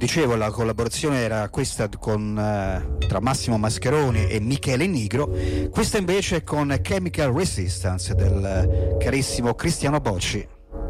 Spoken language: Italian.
Dicevo, la collaborazione era questa tra Massimo Mascheroni e Michele Nigro, questa invece con Chemical Resistance del carissimo Cristiano Bocci.